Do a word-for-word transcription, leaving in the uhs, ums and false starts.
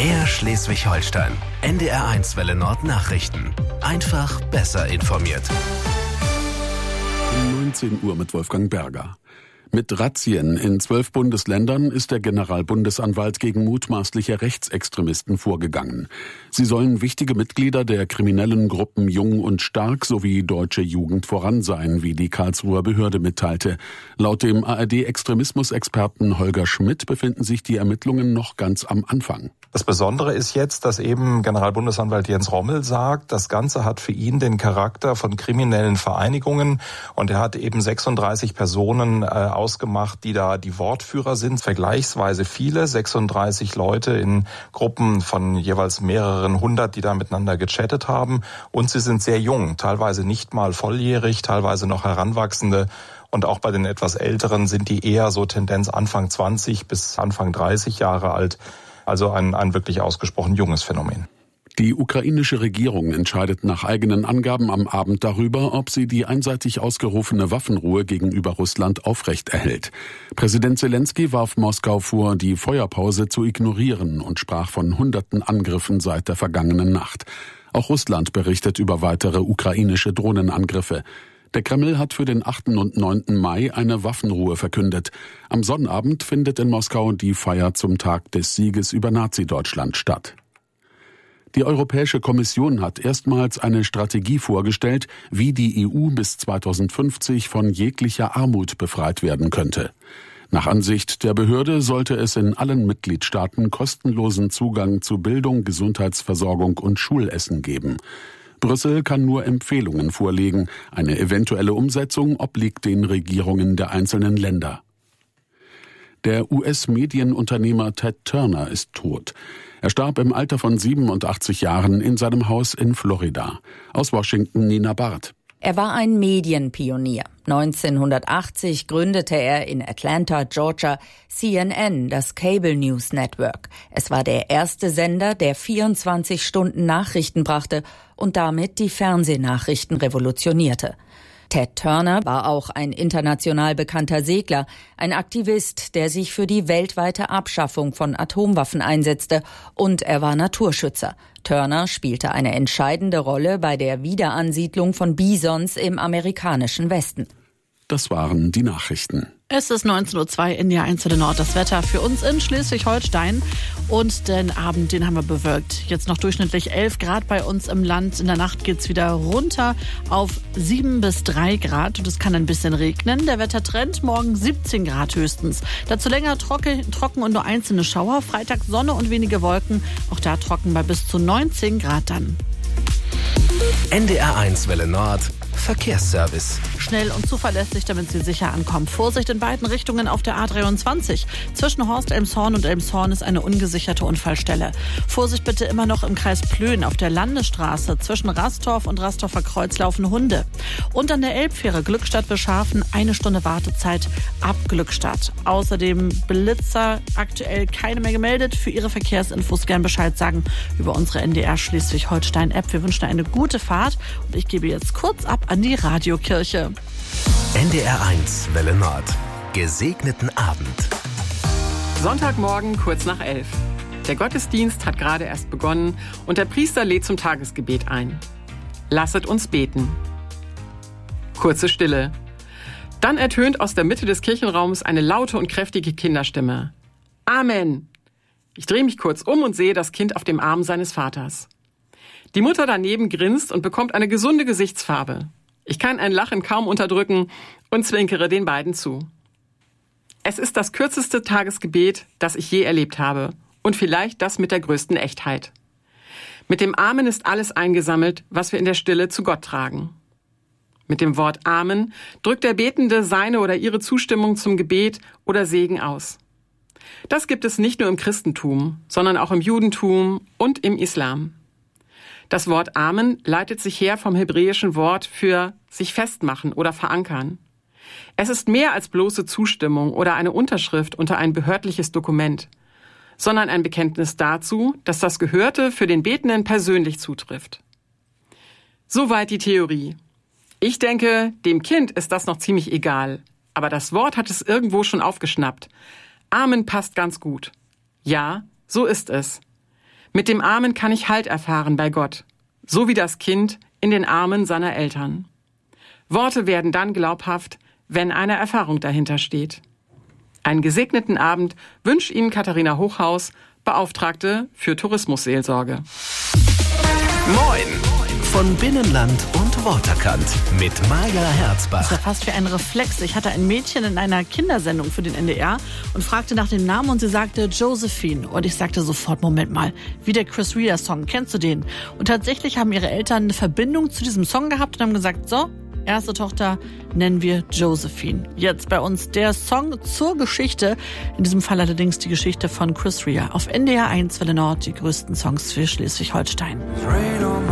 Mehr Schleswig-Holstein. N D R eins Welle Nord Nachrichten. Einfach besser informiert. neunzehn Uhr mit Wolfgang Berger. Mit Razzien in zwölf Bundesländern ist der Generalbundesanwalt gegen mutmaßliche Rechtsextremisten vorgegangen. Sie sollen wichtige Mitglieder der kriminellen Gruppen Jung und Stark sowie Deutsche Jugend voran sein, wie die Karlsruher Behörde mitteilte. Laut dem A R D-Extremismus-Experten Holger Schmidt befinden sich die Ermittlungen noch ganz am Anfang. Das Besondere ist jetzt, dass eben Generalbundesanwalt Jens Rommel sagt, das Ganze hat für ihn den Charakter von kriminellen Vereinigungen und er hat eben sechsunddreißig Personen äh, ausgemacht, die da die Wortführer sind, vergleichsweise viele, sechsunddreißig Leute in Gruppen von jeweils mehreren hundert, die da miteinander gechattet haben und sie sind sehr jung, teilweise nicht mal volljährig, teilweise noch Heranwachsende. Und auch bei den etwas Älteren sind die eher so Tendenz Anfang zwanzig bis Anfang dreißig Jahre alt. Also ein, ein wirklich ausgesprochen junges Phänomen. Die ukrainische Regierung entscheidet nach eigenen Angaben am Abend darüber, ob sie die einseitig ausgerufene Waffenruhe gegenüber Russland aufrechterhält. Präsident Zelensky warf Moskau vor, die Feuerpause zu ignorieren und sprach von hunderten Angriffen seit der vergangenen Nacht. Auch Russland berichtet über weitere ukrainische Drohnenangriffe. Der Kreml hat für den achten und neunten Mai eine Waffenruhe verkündet. Am Sonnabend findet in Moskau die Feier zum Tag des Sieges über Nazi-Deutschland statt. Die Europäische Kommission hat erstmals eine Strategie vorgestellt, wie die E U bis zweitausendfünfzig von jeglicher Armut befreit werden könnte. Nach Ansicht der Behörde sollte es in allen Mitgliedstaaten kostenlosen Zugang zu Bildung, Gesundheitsversorgung und Schulessen geben. Brüssel kann nur Empfehlungen vorlegen. Eine eventuelle Umsetzung obliegt den Regierungen der einzelnen Länder. Der U S-Medienunternehmer Ted Turner ist tot. Er starb im Alter von siebenundachtzig Jahren in seinem Haus in Florida. Aus Washington Nina Barth. Er war ein Medienpionier. neunzehnhundertachtzig gründete er in Atlanta, Georgia, C N N, das Cable News Network. Es war der erste Sender, der vierundzwanzig Stunden Nachrichten brachte und damit die Fernsehnachrichten revolutionierte. Ted Turner war auch ein international bekannter Segler, ein Aktivist, der sich für die weltweite Abschaffung von Atomwaffen einsetzte, und er war Naturschützer. Turner spielte eine entscheidende Rolle bei der Wiederansiedlung von Bisons im amerikanischen Westen. Das waren die Nachrichten. Es ist neunzehn Uhr zwei in der eins Welle Nord. Das Wetter für uns in Schleswig-Holstein. Und den Abend, den haben wir bewölkt. Jetzt noch durchschnittlich elf Grad bei uns im Land. In der Nacht geht's wieder runter auf sieben bis drei Grad. Und es kann ein bisschen regnen. Der Wettertrend morgen siebzehn Grad höchstens. Dazu länger trocken, trocken und nur einzelne Schauer. Freitag Sonne und wenige Wolken. Auch da trocken bei bis zu neunzehn Grad dann. N D R eins Welle Nord Verkehrsservice. Schnell und zuverlässig, damit Sie sicher ankommen. Vorsicht in beiden Richtungen auf der A dreiundzwanzig. Zwischen Horst-Elmshorn und Elmshorn ist eine ungesicherte Unfallstelle. Vorsicht bitte immer noch im Kreis Plön auf der Landesstraße. Zwischen Rastorf und Rastorfer Kreuz laufen Hunde. Und an der Elbfähre Glückstadt-Bescharfen eine Stunde Wartezeit ab Glückstadt. Außerdem Blitzer, aktuell keine mehr gemeldet. Für Ihre Verkehrsinfos gern Bescheid sagen über unsere N D R Schleswig-Holstein-App. Wir wünschen eine gute Fahrt und ich gebe jetzt kurz ab an die Radiokirche. N D R eins Welle Nord. Gesegneten Abend. Sonntagmorgen kurz nach elf. Der Gottesdienst hat gerade erst begonnen und der Priester lädt zum Tagesgebet ein. Lasset uns beten. Kurze Stille. Dann ertönt aus der Mitte des Kirchenraums eine laute und kräftige Kinderstimme. Amen. Ich drehe mich kurz um und sehe das Kind auf dem Arm seines Vaters. Die Mutter daneben grinst und bekommt eine gesunde Gesichtsfarbe. Ich kann ein Lachen kaum unterdrücken und zwinkere den beiden zu. Es ist das kürzeste Tagesgebet, das ich je erlebt habe und vielleicht das mit der größten Echtheit. Mit dem Amen ist alles eingesammelt, was wir in der Stille zu Gott tragen. Mit dem Wort Amen drückt der Betende seine oder ihre Zustimmung zum Gebet oder Segen aus. Das gibt es nicht nur im Christentum, sondern auch im Judentum und im Islam. Das Wort Amen leitet sich her vom hebräischen Wort für sich festmachen oder verankern. Es ist mehr als bloße Zustimmung oder eine Unterschrift unter ein behördliches Dokument, sondern ein Bekenntnis dazu, dass das Gehörte für den Betenden persönlich zutrifft. Soweit die Theorie. Ich denke, dem Kind ist das noch ziemlich egal, aber das Wort hat es irgendwo schon aufgeschnappt. Amen passt ganz gut. Ja, so ist es. Mit dem Armen kann ich Halt erfahren bei Gott, so wie das Kind in den Armen seiner Eltern. Worte werden dann glaubhaft, wenn eine Erfahrung dahinter steht. Einen gesegneten Abend wünscht Ihnen Katharina Hochhaus, Beauftragte für Tourismusseelsorge. Moin von Binnenland und Waterkant mit Maja Herzbach. Das war fast wie ein Reflex. Ich hatte ein Mädchen in einer Kindersendung für den N D R und fragte nach dem Namen und sie sagte Josephine. Und ich sagte sofort, Moment mal, wie der Chris Rea Song, kennst du den? Und tatsächlich haben ihre Eltern eine Verbindung zu diesem Song gehabt und haben gesagt, so, erste Tochter nennen wir Josephine. Jetzt bei uns der Song zur Geschichte. In diesem Fall allerdings die Geschichte von Chris Rea. Auf N D R eins Welle Nord die größten Songs für Schleswig-Holstein.